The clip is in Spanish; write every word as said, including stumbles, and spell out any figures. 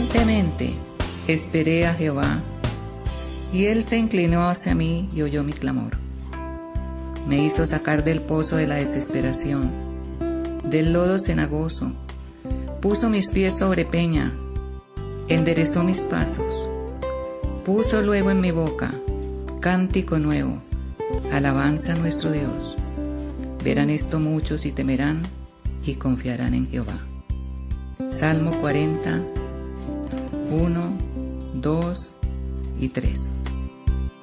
Diligentemente esperé a Jehová, y él se inclinó hacia mí y oyó mi clamor. Me hizo sacar del pozo de la desesperación, del lodo cenagoso. Puso mis pies sobre peña, enderezó mis pasos. Puso luego en mi boca cántico nuevo, alabanza a nuestro Dios. Verán esto muchos y temerán y confiarán en Jehová. Salmo cuarenta, uno, dos y tres.